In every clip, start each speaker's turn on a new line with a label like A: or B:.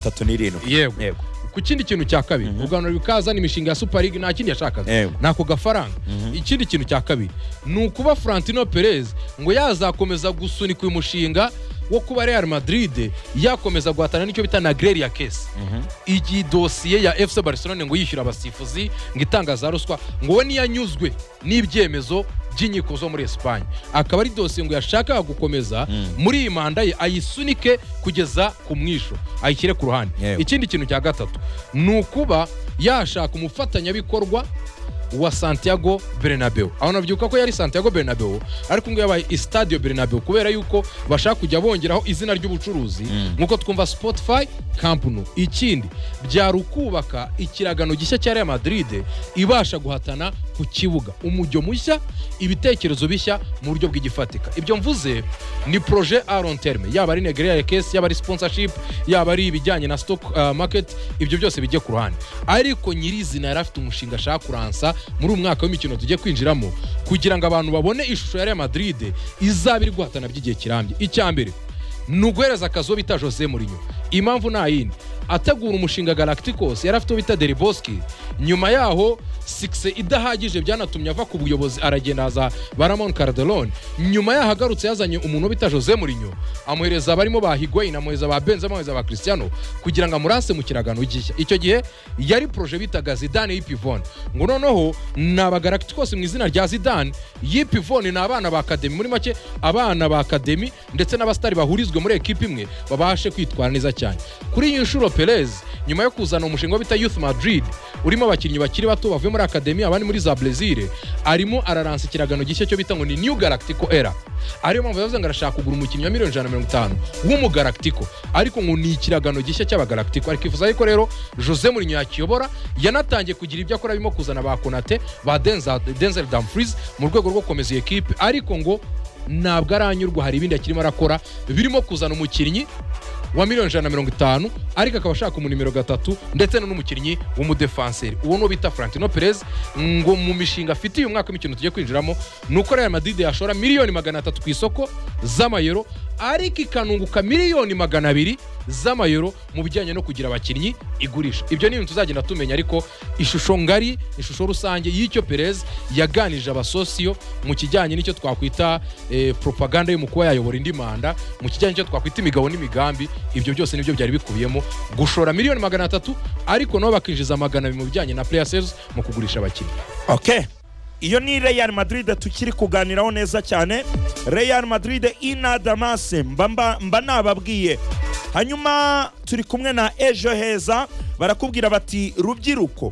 A: 37
B: yego ku kindi kintu cya kabiri uganura bikazana imishinga ya Super League nta kindi yashakaga nako gafaranga ikindi kintu cya kabiri ni ukuba Florentino Perez ngo yazakomeza gusunika uyu mushinga wo kuba Real Madrid yakomeza guhatana n'icyo bita na Grelia case iyi dosiye ya FC Barcelona ngo yishyura abasifuzi ngo itangaza ruswa ngo we niyanyuzwe n'ibyemezo by'inkiko zo muri Espagne akaba ari dosiye ngo yashaka gukomeza muri iyi manda ye ayisunike kugeza ku mwisho ayishyire ku ruhande ikindi kintu cya gatatu ni ukuba yashaka umufatanyabikorwa wa Santiago Bernabeu aho navyuka ko yari Santiago Bernabeu ariko ngo yabaye Estadio Bernabeu kubera yuko bashaka kujya bongeraho izina ry'ubucuruzi nkuko twumva Spotify Camp Nou ikindi byarukubaka ikiragano gishya cya Real Madrid ibasha guhatana ku kibuga umujyo mushya ibitekerezo bishya mu buryo bw'igifatika ibyo mvuze ni projet à long terme yaba ari Negreya case yaba ari sponsorship yaba ari ibijyanye na stock market ibyo byose bijye ku ruhande ariko nyirizina yarafite umushinga ashaka kuransa muri umwaka w'imikino tujye kwinjiramo kugira ngo abantu babone ishusho ya Real Madrid izabiri guhatana by'igihe kirambye icyambere nuguhereza akazo bita Jose Mourinho impamvu nta yindi ategura umushinga Galacticos yarafite bita Del Bosque nyuma yaho 6 idahagije byanatumye ava ku buyobozi aragenda haza Ramon Calderón nyuma yahagarutse yazanye umuntu bita Jose Mourinho amuhereza barimo ba Higuain amuhereza ba Benzema amuhereza ba Cristiano kugira ngo amurase mu kiragano gishya icyo gihe yari projet bitaga Zidane y'Pivon ngo noneho naba Galacticos mu izina rya Zidane y'Pivon ni abana ba academy muri make abana ba academy ndetse n'abastari bahurizwe muri equipe imwe babashe kwitwara neza cyane kuri iyi nshuro Perez nyuma yo kuzana umushinga bita Youth Madrid urimo abakinnyi bakiri bato bavuye muri academy abandi muri za Brazil arimo araransa ikiragano gishya cyo bita ngo ni New Galactico Era ariyo mpamvu yavuze ngo arashaka kugura umukinnyi wa $150 w'umu Galactico ariko ngo ni ikiragano gishya cy'aba Galactico ariko ifuza yuko rero Jose Mourinho yakiyobora yanatangiye kugira ibyo akora bimo kuzana ba Konate ba Denzel Dumfries mu rwego rwo gukomeza iyi equipe ariko ngo ntabwo aranyurwa hari ibindi akirimo arakora birimo kuzana umukinnyi wa $150 ariko akaba ashaka umu nimero 3 ndetse n'umukinnyi w'umudefenseur uwo no bita Florentino Perez ngo mu mishinga afite uyu mwaka w'imikino tujye kwinjiramo nuko Real Madrid yashora $300,000 ku isoko z'amayero ariko ikanunguka $200,000 z'amayero mu bijyanye no kugira abakinnyi igurisha ibyo ni ibintu tuzagenda tumenya ariko ishusho ngari ishusho rusange y'icyo Perez yaganije abasosiyo mu kijyanye n'icyo twakwita propaganda yo mu kuba yayobora indi manda mu kijyanye n'icyo twakwita imigabo n'imigambi ibyo byose nibyo byari bikubiyemo gushora $300,000 ariko nabo bakinjiza $200,000 mu bijyanye na player sales mu kugurisha abakinnyi
A: okay iyo ni Real Madrid tukiri kuganiraho neza cyane Real Madrid inadamase mba nababwiye hanyuma turi kumwe na Ejo Heza barakubwira bati rubyiruko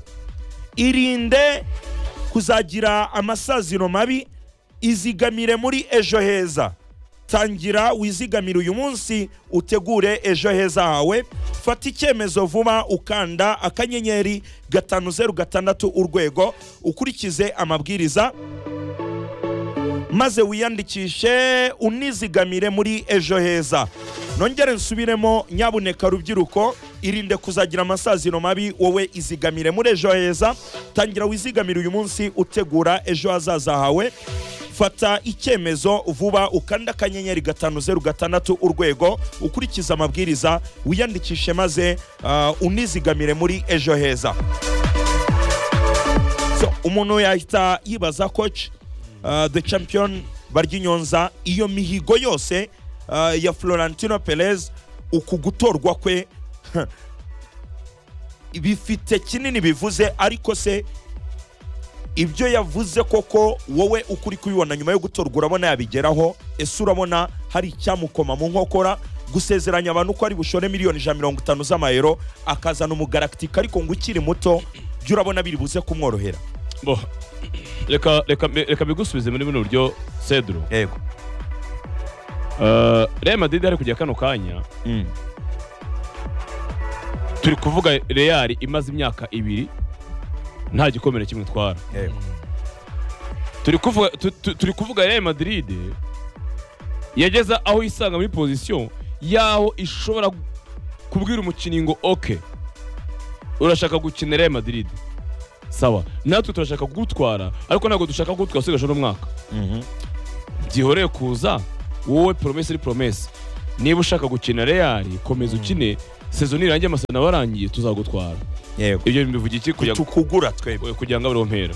A: irinde kuzagira amasaziro mabi izigamire muri Ejo Heza tangira wizigamira uyu munsi utegure ejo heza hawe fata icyemezo vuba ukanda akanyenyeri 506 urwego ukurikize amabwiriza maze wiyandikishe unizigamire muri ejo heza nongere nsubiremo nyabuneka rubyiruko irinde kuzagira amasaziro mabi wowe izigamire muri ejo heza tangira wizigamira uyu munsi utegura ejo hazaza hawe fata icyemezo vuba ukanda akanyenyeri 506 urwego ukurikiza amabwiriza wiyandikishe maze unizigamire muri ejo heza so umuntu yahita yibaza coach the champion Baryinyonza iyo mihigo yose ya Florentino Perez ukugutorwa kwe bifite kinini bivuze ariko se ibyo yavuze koko wowe ukuri kubibona nyuma yo gutorwa urabona yabigeraho ese urabona hari icyamukoma mu nkokora gusezeranya abantu ko ari bushore $150 z'amayero akazana umugalactic ariko ngo ukiri muto byo urabona biri buze kumworohera
C: bo reka bigusubize muri buno buryo Cedro
A: yego
C: Real Madrid ari kujya kano kanya turi kuvuga Real imaze imyaka 2 nta gikomere kimwe twara turi kuvuga Real Madrid yageza aho isanga muri position yaho ishobora kubwira umukinnyi ngo okay urashaka gukina Real Madrid sawa natwe turashaka kugutwara ariko ntabwo dushaka kugutwara usigaje n'umwaka byihoreye kuza wowe promesse niba ushaka gukina Real komeza ukine saison irangiye amasezerano warangiye tuzagutwara
A: yego
C: ibyo bivuga iki
A: tukugura twebwe
C: kugira ngo abarompera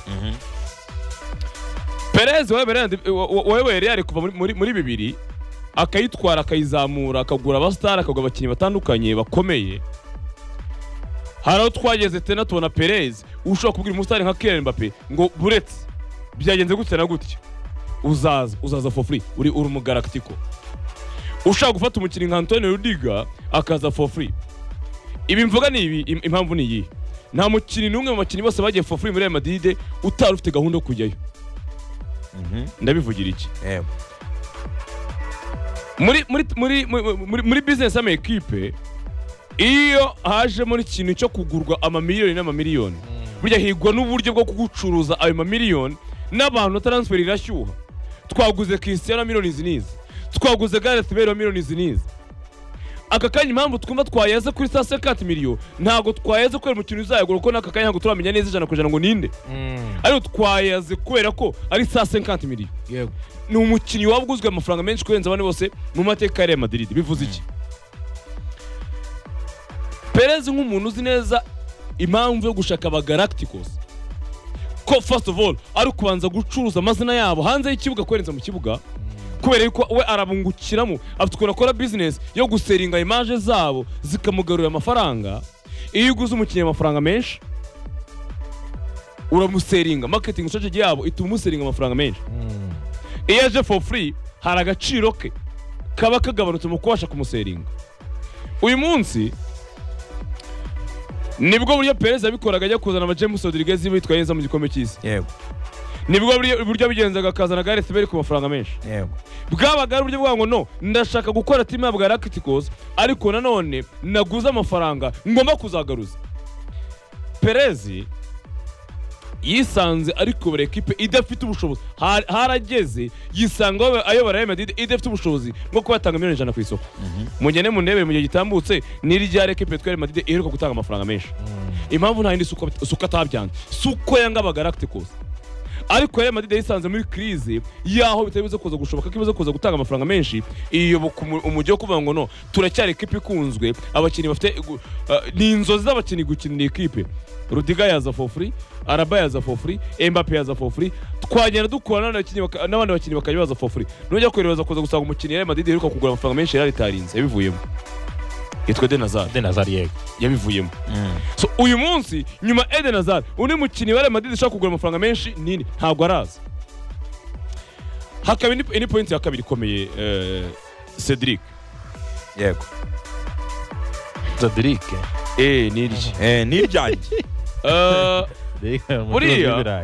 C: Perez wewe Real kuva muri bibiri akayitwara akayizamura akagura abastar akagura abakinnyi batandukanye bakomeye haraho twageze tena tubona Perez ushobora kubwira umustar nka Kylian Mbappe ngo buretse byagenze gutya na gutya uzaza for free uri umugalactico ushaka gufata umukinnyi nka Antonio Rudiger akaza for free ibi mvuga ni ibi impamvu ni iyi nta mukinnyi n'umwe mu bakinnyi bose bagiye for free muri Real Madrid utari ufite gahunda yo kujyayo ndabivugira iki muri business ama equipe iyo haje muri ikintu cyo kugurwa amamiliyoni n'amamiliyoni burya higwa n'uburyo bwo kugucuruza ayo mamiliyoni n'abantu transfer irashyuha twaguze Cristiano miliyoni zinizi twaguze Gareth Bale miliyoni zinizi aka kanya impamvu twumva twayeze kuri 150 miliyoni ntago twayeze kubera umukino uzayagura kuko naka kanya ntago turamenya neza ijana kujana ngo ninde ariko twayeze kubera ko ari 150 miliyoni
B: yego
C: ni umukinnyi wabuguzwe amafaranga menshi kurenza abandi bose mu mateka ya Real Madrid bivuze iki Perez nk'umuntu uzi neza impamvu yo gushaka aba Galacticos ko first of all ari kubanza gucuruza amazina yabo hanze y'ikibuga kwerenza mu kibuga kubera yuko we arabungukiramo afite akora business yo guseringa image zabo zikamugarurira amafaranga iyo uguze umukinnyi amafaranga menshi uramuseringa marketing strategy yabo ituma umuseringa amafaranga menshi iyo aje for free hari agaciro ke kaba kagabanutse mu kubasha kumuseringa uyu munsi nibwo buryo Perez abikoraga ajya kuzana ama James Rodriguez bitwaye neza mu gikombe cy'isi
A: yego
C: nibwo buryo bigenzaga akazana Gareth Bale ku mafaranga menshi
A: yego
C: bwabaga ari uburyo bwa ngo no ndashaka gukora team ya Galacticos ariko nanone naguze amafaranga ngomba kuzagaruza Perez yisanze ariko buri equipe idafite ubushobozi harageze yisanga ayobora Real Madrid idafite ubushobozi bwo kubatanga miliyoni 100 ku isoko mugene mu ndebe mu gihe gitambutse niri rya equipe Real Madrid iheruka gutanga amafaranga menshi impamvu nta yindi suko atabyanze suko yanga aba Galacticos ariko Real Madrid yisanze muri crise yaho bitabize kuza gushoboka kibazo kuza gutanga amafaranga menshi iyo umujyo kuvuga ngo no turacyari equipe ikunzwe abakinnyi bafite ni inzozi z'abakinnyi gukinira equipe Rudiger yaza for free Araba yaza for free Mbappe yaza for free twagenda dukorana n'abandi bakinnyi bakayibaza for free nujya kwerebaza kuza gusanga umukinnyi Real Madrid iheruka kugura amafaranga menshi yari tarinze yabivuyemo yitwa Eden Hazard yego yabivuyemo so uyu munsi nyuma Eden Hazard undi mukinnyi wa Real Madrid ushaka kugura amafaranga menshi nini ntabwo araza hakaba ni point ya kabiri ikomeye Cedric
A: yego
C: Cedric
A: niryanjye
C: buriya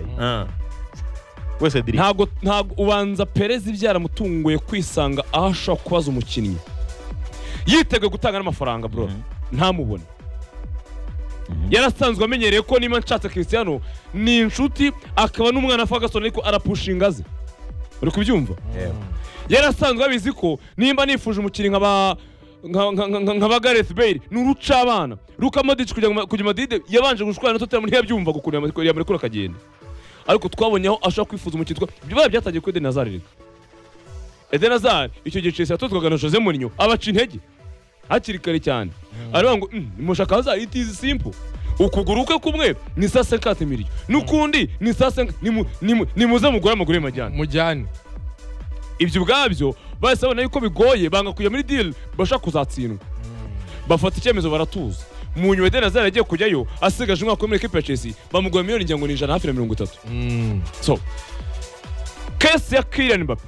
C: ntabwo ubanza Perez byaramutunguye kwisanga aho ashobora kubaza umukinnyi yiteguye gutanga n'amafaranga bro ntamubone yarasanzwe amenyereye ko niba nshatse Cristiano ni inshuti akaba n'umwana Ferguson ariko arapushinga ze uri kubyumva yarasanzwe abizi ko nimba nifuje umukinnyi nk'aba Gareth Bale n'uruca abana Luka Modric kujya Madrid yabanje gushwana na Tottenham ntiyabyumva gukunda yamurekura akagenda ariko twabonye aho ashaka kwifuza umukinnyi byaba byatangiye kuri Eden Hazard reka Eden Hazard icyo gihe Chelsea yatozwaga na Jose Mourinho abaca intege hakiri kare cyane aravuga ngo mushaka Hazard it is simple ukuguru kwe kumwe ni 150 miliyoni n'ukundi ni 150 ni muze mugura amaguru mujyane ibyo bwabyo bahise babona yuko bigoye banga kujya muri deal bashaka kuzatsindwa bafata icyemezo baratuza mu nyuma Eden Hazard yagiye kujyayo asigaje umwaka muri equipe ya Chelsea bamugura miliyoni ngira ngo ni 130 so case ya Kylian Mbappe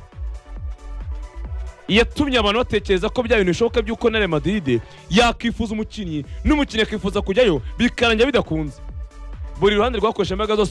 C: yatumye abantu batekereza ko bya bintu bishoboka by'uko na Real Madrid yakifuza umukinnyi n'umukinnyi akifuza kujyayo bikarangira bidakunze buri ruhande rwakoresheje imbaraga zose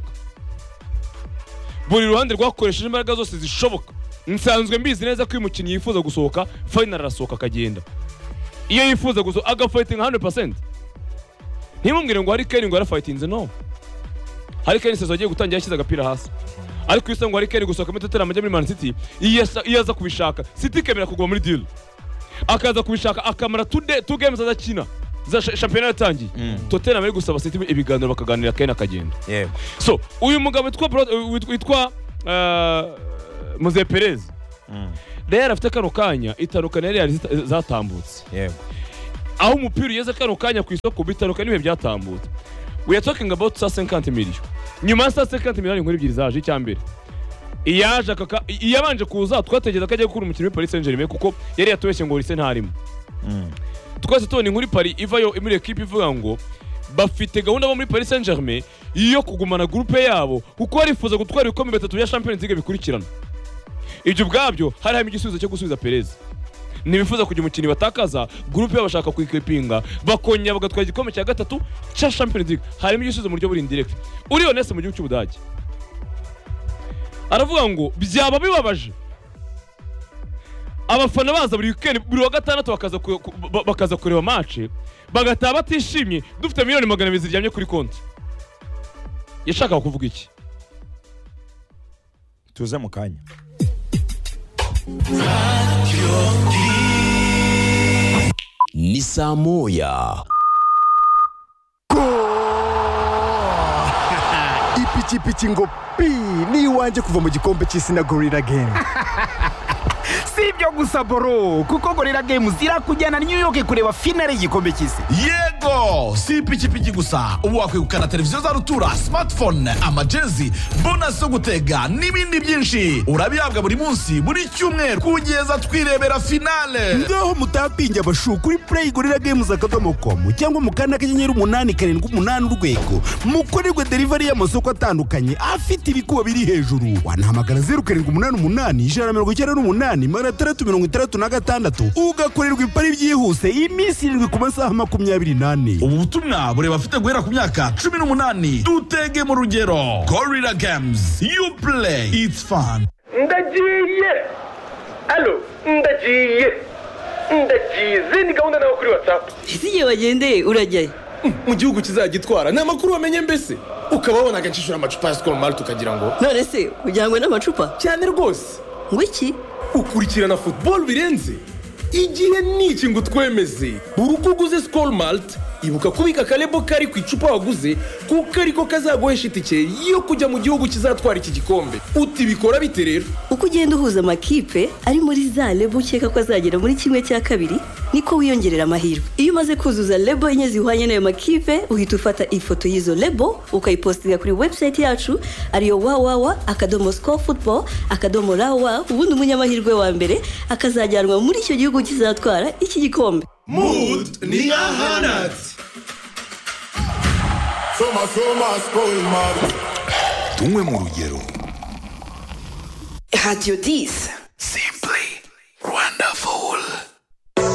C: zishoboka nsanzwe mbizi neza ko uyu mukinnyi yifuza gusohoka final arasohoka akagenda iyo yifuza gusohoka agafighting 100% ntimubwire ngo Harry Kane ngo yarafightinze no Harry Kane sezo agiye gutangira yashyize agapira hasi ariko iyo ngo Harry Kane gusohoka muri Tottenham ajya muri Man City iyo aza kubishaka City kemera kugwa muri deal akaza kubishaka akamara 2 games azakina za championnat yatangiye Tottenham ari gusaba City ibiganiro bakaganira Kane akagenda so uyu mugabo witwa Mose Perez rero afite kano kanya itarukana yari zatambutse aho umupira ugeze kano kanya ku isoko bitaruka n'ibihe byatambutse. We are talking about 150 million. Nyuma ya 150 million inkuru ebyiri zaje icyambere. Iyaje iyabanje kuza twategeza ko agiye gukura umukino wa Paris Saint-Germain kuko yari yatubeshye ngo Olise ntarimo. Twese tubona inkuru Paris ivayo muri equipe ivuga ngo bafite gahunda bo muri Paris Saint-Germain iyo kugumana groupe yabo kuko barifuza gutwara ibikombe bitatu bya Champions League bikurikirana. Ibyo bwabyo hari harimo igisubizo cyo gusubiza Perez. Nibifuza kujya umukino batakaza groupe yabo bashaka kwikepinga bakongera bagatwara igikombe cya gatatu cya Champions League. Harimo igisubizo mu buryo buri indirect. Uri honest mu gihugu cy'Ubudage. Aravuga ngo byaba bibabaje abafana baza buri weekend buri wa gatandatu bakaza kureba match bagataha batishimye dufite miliyoni 200 ziryamye kuri konti. Yashaka kuvuga iki?
A: Tuze mu kanya.
D: Ni saa moya.
E: Ipikipiki ngo pi ni iwanjye kuva mu gikombe cy'isi na Gorilla Games. Si ibyo gusa boro kuko Gorilla Games irakujyana New York kureba finale y'igikombe cy'isi.
F: Yego si ipikipiki gusa ubu wakwegukana televiziyo za rutura, smartphone, amajezi, bonus yo gutega n'ibindi byinshi urabihabwa buri munsi buri cyumweru kugeza twirebera finale.
E: Ngaho mutapinge abashu kuri Play Gorilla Games akadomo.com cyangwa mu kana kanyenyeri 878 urwego mukorerwe delivery y'amasoko atandukanye afite ibikuba biri hejuru. Wanahamagara 0788 ugakorerwa ipari byihuse iminsi 7 ku masaha 24.
F: Ubu butumwa bureba afite guhera ku myaka 18. Dutege mu rugero. Gorilla Games, you play, it's fun.
G: Ndagiye. Allo, ndagiye ni gahunda nawe kuri WhatsApp.
H: Isiye wagendeye urajyaye
I: mu gihugu kizagitwara nta makuru wamenye mbese ukaba wabona agacishura amacupa ya Skol Malt ukagira ngo
H: none se ujyangwe n'amacupa
I: cyane rwose
H: ngo iki
I: ukurikirana football birenze igihe niki ngo twemeze uruko uguze Skol Malt ibuka kubika kalebo kari ku icupa waguze kuko ariko kazaguhesha itike yo kujya mu gihugu kizatwara iki gikombe uti bikora bite rero
H: uko ugenda uhuza amakipe ari muri za lebo ukeka ko azagera muri kimwe cya kabiri niko wiyongerera amahirwe iyo umaze kuzuza lebo enye zihwanye n'ayo makipe uhita ufata ifoto y'izo lebo ukayipostinga kuri website yacu ariyo www.scorefootball.raw ubundi umunyamahirwe wa mbere akazajyanwa muri icyo gihugu kizatwara iki gikombe.
F: Mood ni ahanat.
J: Soma Skol Malt.
F: Tunywe mu rugero.
K: Radio 10.